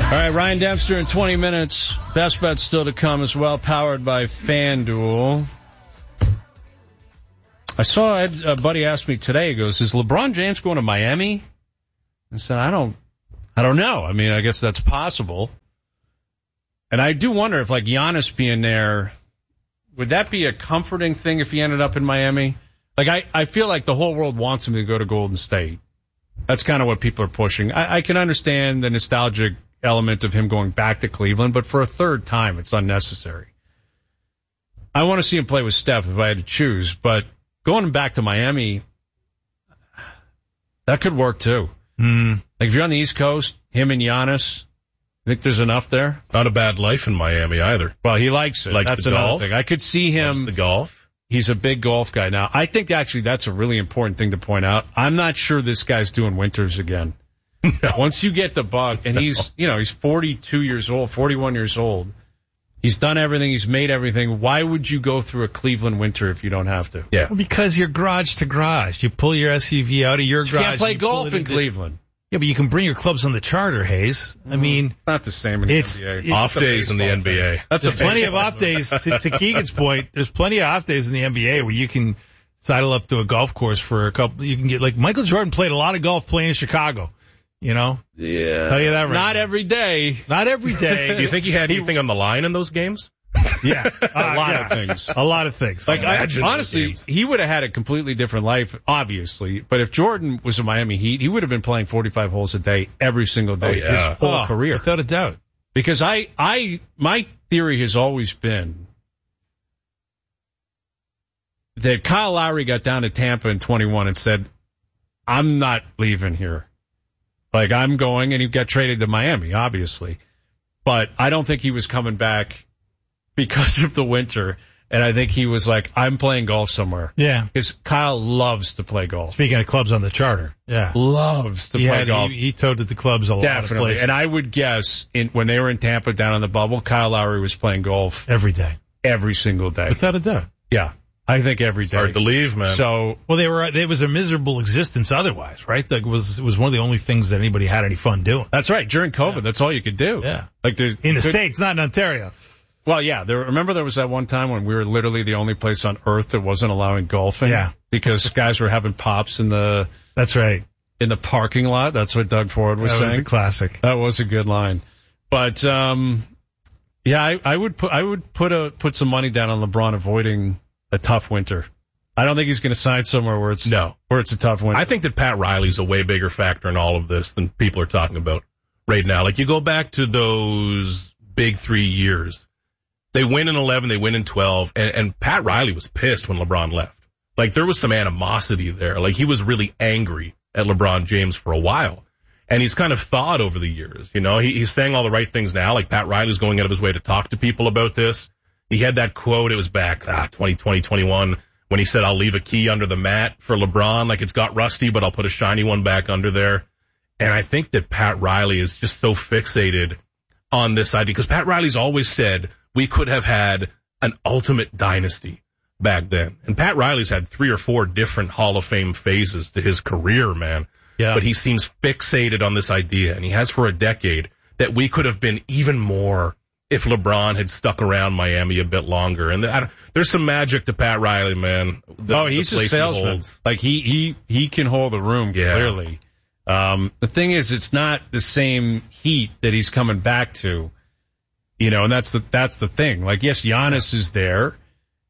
All right, Ryan Dempster in 20 minutes. Best bet still to come as well, powered by FanDuel. I saw a buddy ask me today, he goes, is LeBron James going to Miami? I said, I don't know. I mean, I guess that's possible. And I do wonder if, like, Giannis being there, would that be a comforting thing if he ended up in Miami? Like, I feel like the whole world wants him to go to Golden State. That's kind of what people are pushing. I can understand the nostalgic element of him going back to Cleveland, but for a third time, it's unnecessary. I want to see him play with Steph if I had to choose, but going back to Miami, that could work too. Like if you're on the East Coast, him and Giannis, I think there's enough there. Not a bad life in Miami either. Well, he likes it. That's the another golf. thing. I could see him. Loves the golf. He's a big golf guy. Now, I think actually that's a really important thing to point out. I'm not sure this guy's doing winters again. No. Once you get the bug, and he's 42 years old, 41 years old. He's done everything. He's made everything. Why would you go through a Cleveland winter if you don't have to? Yeah. Well, because you're garage to garage. You pull your SUV out of your garage. You can't play golf in Cleveland. Yeah, but you can bring your clubs on the charter, Hayes. I mean, it's not the same in the NBA. Off days in the NBA. There's plenty of off days. To Keegan's point, there's plenty of off days in the NBA where you can sidle up to a golf course for a couple. You can get, like, Michael Jordan played a lot of golf playing in Chicago. You know? Yeah. Tell you that right. Not every day. Not every day. Do you think he had anything on the line in those games? Yeah. A lot of things. A lot of things. Like, honestly, he would have had a completely different life, obviously. But if Jordan was a Miami Heat, he would have been playing 45 holes a day every single day his whole career. Without a doubt. Because my theory has always been that Kyle Lowry got down to Tampa in 21 and said, I'm not leaving here. Like, I'm going, and he got traded to Miami, obviously. But I don't think he was coming back because of the winter. And I think he was like, I'm playing golf somewhere. Yeah. Because Kyle loves to play golf. Speaking of clubs on the charter. Yeah. Loves to play golf. He toted the clubs a lot of places. And I would guess when they were in Tampa down on the bubble, Kyle Lowry was playing golf. Every day. Every single day. Without a doubt. Yeah. I think every day. Hard to leave, man. So, well, it was a miserable existence otherwise, right? It was one of the only things that anybody had any fun doing. That's right. During COVID, that's all you could do. Yeah. Like in the States, not in Ontario. Well, yeah. Remember there was that one time when we were literally the only place on earth that wasn't allowing golfing? Yeah. Because guys were having pops in the... That's right. In the parking lot. That's what Doug Ford was saying. That was a classic. That was a good line. But, yeah, I would put some money down on LeBron avoiding a tough winter. I don't think he's going to sign somewhere where it's a tough winter. I think that Pat Riley's a way bigger factor in all of this than people are talking about right now. Like, you go back to those big 3 years. They win in 11, they win in 12, and Pat Riley was pissed when LeBron left. Like, there was some animosity there. Like, he was really angry at LeBron James for a while. And he's kind of thawed over the years. You know, he's saying all the right things now. Like, Pat Riley's going out of his way to talk to people about this. He had that quote, it was back 2020, 21, when he said, I'll leave a key under the mat for LeBron. Like, it's got rusty, but I'll put a shiny one back under there. And I think that Pat Riley is just so fixated on this idea, because Pat Riley's always said we could have had an ultimate dynasty back then. And Pat Riley's had 3 or 4 different Hall of Fame phases to his career, man. Yeah. But he seems fixated on this idea, and he has for a decade, that we could have been even more if LeBron had stuck around Miami a bit longer. And there's some magic to Pat Riley, man. He's a salesman. Like, he can hold a room, clearly. The thing is, it's not the same heat that he's coming back to, you know, and that's the thing. Like, yes, Giannis is there,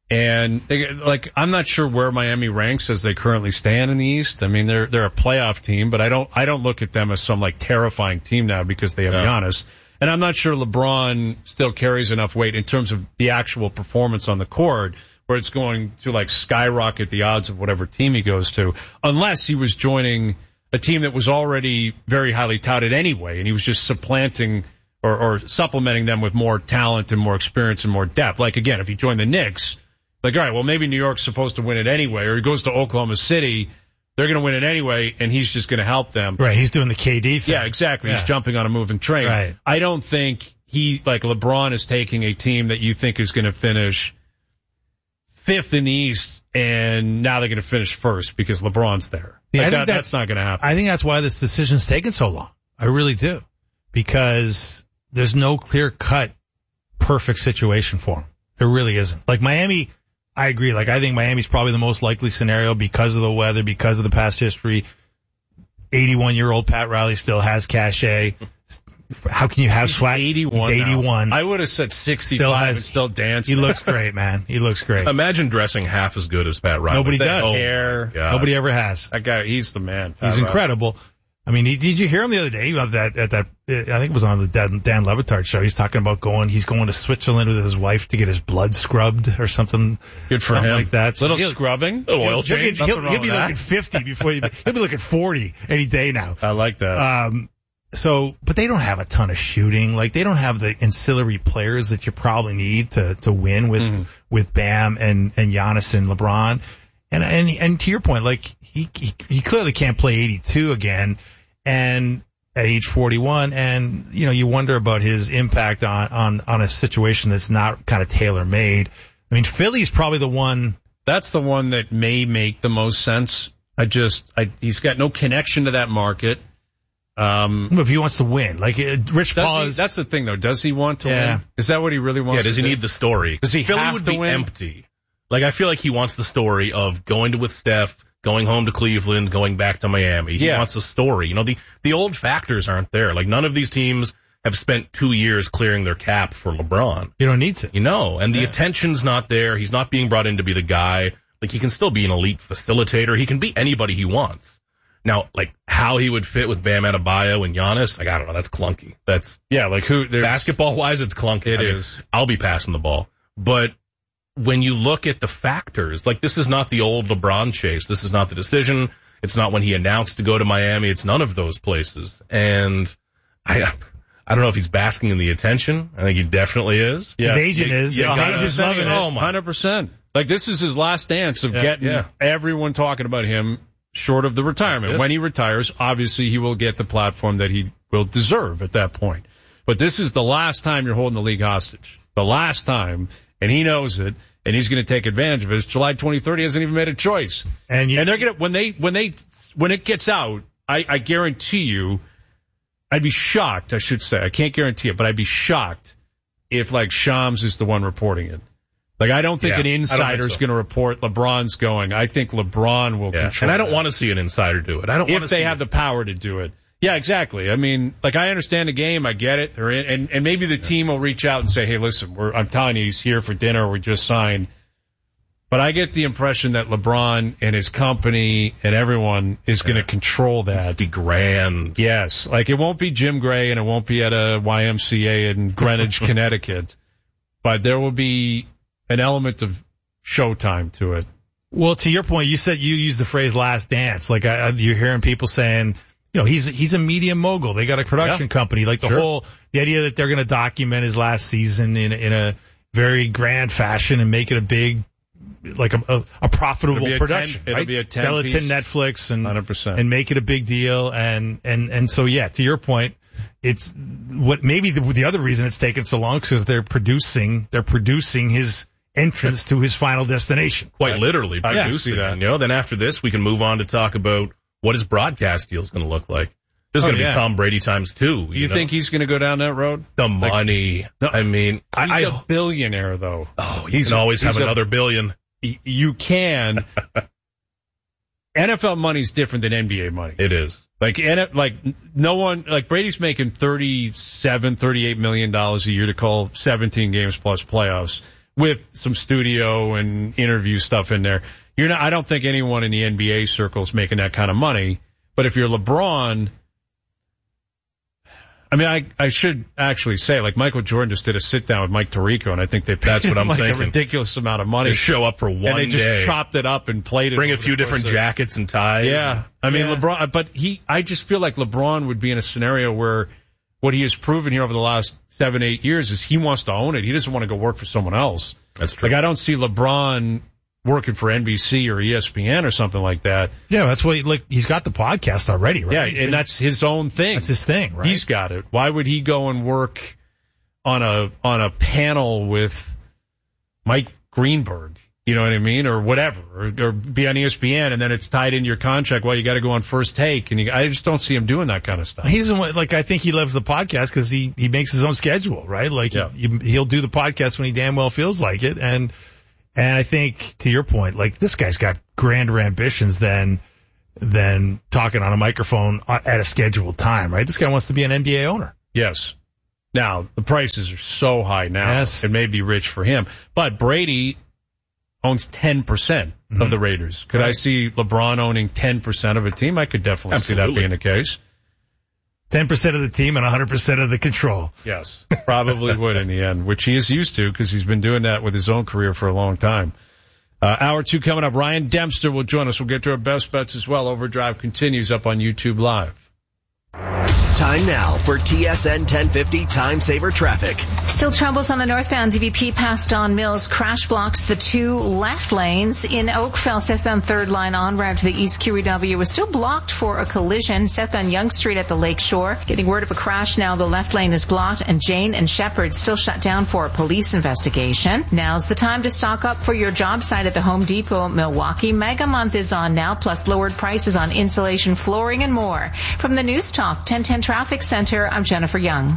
and I'm not sure where Miami ranks as they currently stand in the East. I mean, they're a playoff team, but I don't look at them as some, like, terrifying team now because they have Giannis. And I'm not sure LeBron still carries enough weight in terms of the actual performance on the court where it's going to, like, skyrocket the odds of whatever team he goes to, unless he was joining a team that was already very highly touted anyway, and he was just supplanting or supplementing them with more talent and more experience and more depth. Like, again, if he joined the Knicks, like, all right, well, maybe New York's supposed to win it anyway, or he goes to Oklahoma City, they're going to win it anyway, and he's just going to help them. Right, he's doing the KD thing. Yeah, exactly. Yeah. He's jumping on a moving train. Right. I don't think LeBron is taking a team that you think is going to finish 5th in the East, and now they're going to finish 1st because LeBron's there. That's not going to happen. I think that's why this decision's taken so long. I really do. Because there's no clear-cut perfect situation for him. There really isn't. Like Miami, I agree. Like I think Miami's probably the most likely scenario because of the weather, because of the past history. 81-year-old Pat Riley still has cachet. How can you have swag? 81. He's 81. I would have said 65 and still dancing. He looks great, man. He looks great. Imagine dressing half as good as Pat Riley. Nobody does. Care. Nobody ever has. That guy, he's the man. Pat He's Riley. incredible. I mean, did you hear him the other day about that? I think it was on the Dan Le Batard show. He's talking about he's going to Switzerland with his wife to get his blood scrubbed or something. Good for him. Like that. Little scrubbing. Oil change. He'll be looking 50 before he'll be looking 40 any day now. I like that. But they don't have a ton of shooting. Like they don't have the ancillary players that you probably need to win with Bam and Giannis and LeBron. And to your point, like he clearly can't play 82 again. And at age 41, and you wonder about his impact on a situation that's not kind of tailor made. I mean, Philly's probably the one. That's the one that may make the most sense. He's got no connection to that market. If he wants to win, like Rich Paul that's the thing though. Does he want to win? Is that what he really wants? Yeah. Does he need the story? Does he Philly have would to be win? empty. Like I feel like he wants the story of going with Steph, going home to Cleveland, going back to Miami. He wants a story. The old factors aren't there. Like none of these teams have spent 2 years clearing their cap for LeBron. You don't need to. And the attention's not there. He's not being brought in to be the guy. Like he can still be an elite facilitator. He can be anybody he wants. Now, like how he would fit with Bam Adebayo and Giannis, like I don't know, that's clunky. That's basketball wise, it's clunky. It is. I'll be passing the ball, but when you look at the factors, like this is not the old LeBron chase. This is not the decision. It's not when he announced to go to Miami. It's none of those places. And I don't know if he's basking in the attention. I think he definitely is. Yeah. His agent is. His agent's loving it. 100%. Like this is his last dance of getting everyone talking about him short of the retirement. When he retires, obviously he will get the platform that he will deserve at that point. But this is the last time you're holding the league hostage. The last time. And he knows it, and he's going to take advantage of it. It's July 23rd. He hasn't even made a choice. And they're going to, when it gets out, I guarantee you, I'd be shocked, I should say. I can't guarantee it, but I'd be shocked if like Shams is the one reporting it. Like I don't think an insider's going to report LeBron's going. I think LeBron will control. And I don't want to see an insider do it. I don't want to see if they have the power to do it. Yeah, exactly. I mean, like I understand the game. I get it. They're in, and maybe the team will reach out and say, "Hey, listen, I'm telling you, he's here for dinner. We just signed." But I get the impression that LeBron and his company and everyone is going to control that. It'd be grand. Yes, like it won't be Jim Gray and it won't be at a YMCA in Greenwich, Connecticut, but there will be an element of showtime to it. Well, to your point, you said you used the phrase "last dance." Like you're hearing people saying. He's a media mogul. They got a production company. Like the idea that they're going to document his last season in a very grand fashion and make it a big, like a profitable production. It'll be a 10 Sell it piece, to Netflix 100%. and make it a big deal. And so, to your point, it's what maybe the other reason it's taken so long because they're producing his entrance to his final destination. Quite literally producing that. Then after this, we can move on to talk about what his broadcast deal is going to look like. This is going to be Tom Brady times 2. You think he's going to go down that road? The money. No, I mean, he's a billionaire, though. Oh, he can always have another billion. You can. NFL money's different than NBA money. It is. Like no one, like Brady's making $38 million a year to call 17 games plus playoffs with some studio and interview stuff in there. I don't think anyone in the NBA circle is making that kind of money. But if you're LeBron, I mean, I should actually say, like Michael Jordan just did a sit down with Mike Tirico, and I think they paid him a ridiculous amount of money. They show up for one day. And they just chopped it up and played it. Bring a few different jackets and ties. Yeah. I mean, LeBron, but I just feel like LeBron would be in a scenario where what he has proven here over the last 7-8 years is he wants to own it. He doesn't want to go work for someone else. That's true. Like, I don't see LeBron working for NBC or ESPN or something like that. Yeah, that's what he's got the podcast already, right? Yeah, and that's his own thing. That's his thing, right? He's got it. Why would he go and work on a panel with Mike Greenberg? You know what I mean? Or whatever. Or be on ESPN, and then it's tied in your contract. Well, you got to go on First Take. And I just don't see him doing that kind of stuff. He's like, I think he loves the podcast because he makes his own schedule, right? Like, he'll do the podcast when he damn well feels like it. And I think, to your point, like, this guy's got grander ambitions than talking on a microphone at a scheduled time, right? This guy wants to be an NBA owner. Yes. Now, the prices are so high now. Yes. It may be rich for him. But Brady owns 10% of the Raiders. Could I see LeBron owning 10% of a team? I could definitely see that being the case. 10% of the team and 100% of the control. Yes, probably would in the end, which he is used to because he's been doing that with his own career for a long time. Hour 2 coming up. Ryan Dempster will join us. We'll get to our best bets as well. Overdrive continues up on YouTube Live. Time now for TSN 1050 Time Saver Traffic. Still troubles on the northbound DVP past Don Mills. Crash blocks the 2 left lanes. In Oakville, southbound 3rd line on route to the East QEW was still blocked for a collision. Southbound Yonge Street at the Lake Shore. Getting word of a crash now. The left lane is blocked, and Jane and Shepherd still shut down for a police investigation. Now's the time to stock up for your job site at the Home Depot, Milwaukee. Mega Month is on now, plus lowered prices on insulation, flooring, and more. From the News Talk 1010 Traffic Center, I'm Jennifer Young.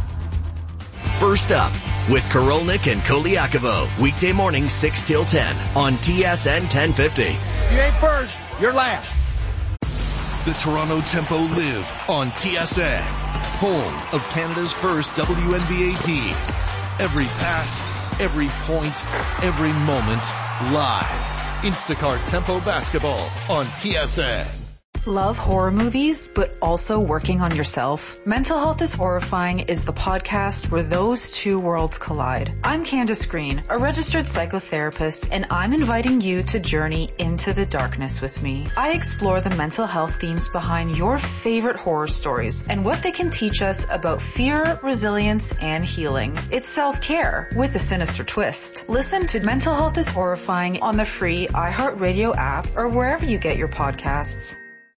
First up, with Korolnik and Koliakovo, weekday morning 6 till 10 on TSN 1050. You ain't first, you're last. The Toronto Tempo live on TSN, home of Canada's first WNBA team. Every pass, every point, every moment, live. Instacart Tempo Basketball on TSN. Love horror movies, but also working on yourself? Mental Health is Horrifying is the podcast where those two worlds collide. I'm Candace Green, a registered psychotherapist, and I'm inviting you to journey into the darkness with me. I explore the mental health themes behind your favorite horror stories and what they can teach us about fear, resilience, and healing. It's self-care with a sinister twist. Listen to Mental Health is Horrifying on the free iHeartRadio app or wherever you get your podcasts.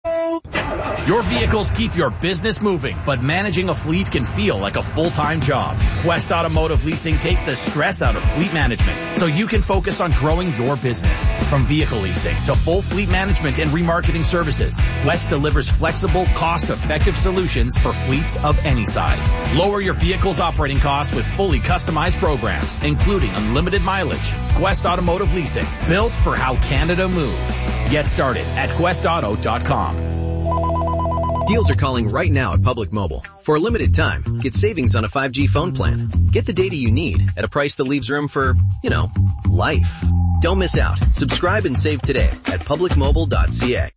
Your vehicles keep your business moving, but managing a fleet can feel like a full-time job. Quest Automotive Leasing takes the stress out of fleet management so you can focus on growing your business. From vehicle leasing to full fleet management and remarketing services, Quest delivers flexible, cost-effective solutions for fleets of any size. Lower your vehicle's operating costs with fully customized programs, including unlimited mileage. Quest Automotive Leasing, built for how Canada moves. Get started at questauto.com. Deals are calling right now at Public Mobile. For a limited time, get savings on a 5G phone plan. Get the data you need at a price that leaves room for, life. Don't miss out. Subscribe and save today at publicmobile.ca.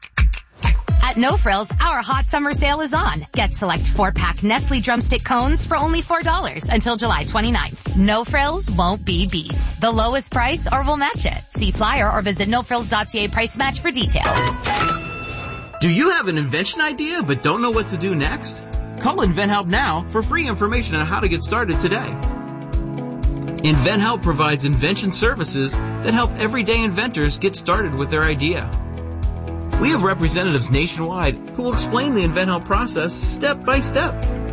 At No Frills, our hot summer sale is on. Get select 4-pack Nestle Drumstick Cones for only $4 until July 29th. No Frills won't be beat. The lowest price or we'll match it. See flyer or visit nofrills.ca price match for details. Do you have an invention idea but don't know what to do next? Call InventHelp now for free information on how to get started today. InventHelp provides invention services that help everyday inventors get started with their idea. We have representatives nationwide who will explain the InventHelp process step by step.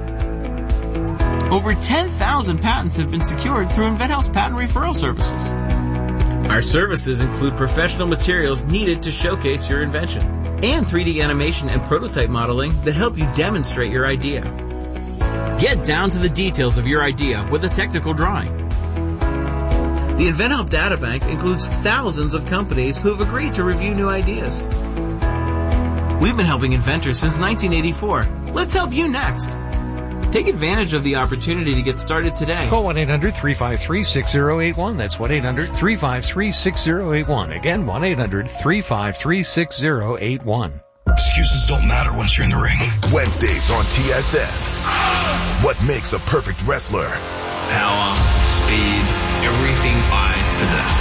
Over 10,000 patents have been secured through InventHelp's patent referral services. Our services include professional materials needed to showcase your invention and 3D animation and prototype modeling that help you demonstrate your idea. Get down to the details of your idea with a technical drawing. The InventHelp Databank includes thousands of companies who have agreed to review new ideas. We've been helping inventors since 1984. Let's help you next. Take advantage of the opportunity to get started today. Call 1-800-353-6081. That's 1-800-353-6081. Again, 1-800-353-6081. Excuses don't matter once you're in the ring. Wednesdays on TSN. What makes a perfect wrestler? Power, speed, everything I possess.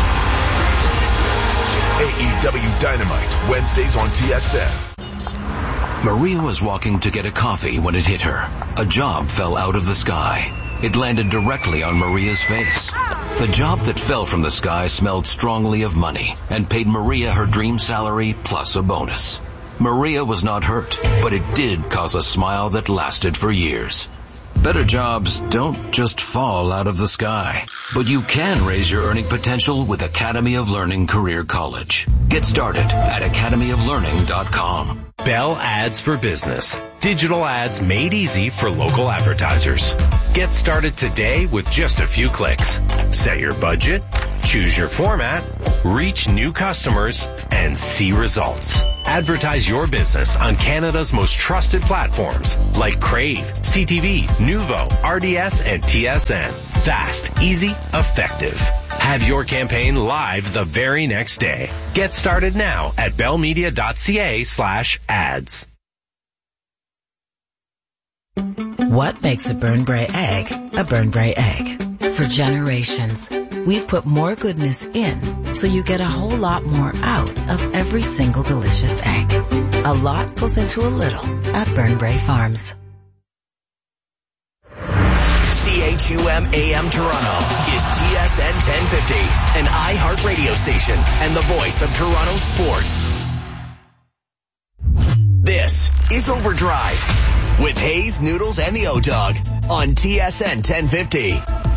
AEW Dynamite, Wednesdays on TSN. Maria was walking to get a coffee when it hit her. A job fell out of the sky. It landed directly on Maria's face. The job that fell from the sky smelled strongly of money and paid Maria her dream salary plus a bonus. Maria was not hurt, but it did cause a smile that lasted for years. Better jobs don't just fall out of the sky, but you can raise your earning potential with Academy of Learning Career College. Get started at academyoflearning.com. Bell Ads for Business. Digital ads made easy for local advertisers. Get started today with just a few clicks. Set your budget, choose your format, reach new customers, and see results. Advertise your business on Canada's most trusted platforms like Crave, CTV, Nuvo, RDS, and TSN. Fast, easy, effective. Have your campaign live the very next day. Get started now at bellmedia.ca/ads. What makes a Burnbrae egg a Burnbrae egg? For generations, we've put more goodness in so you get a whole lot more out of every single delicious egg. A lot goes into a little at Burnbrae Farms. CHUM AM Toronto is TSN 1050, an iHeart radio station and the voice of Toronto sports. This is Overdrive with Hayes, Noodles, and the O-Dog on TSN 1050.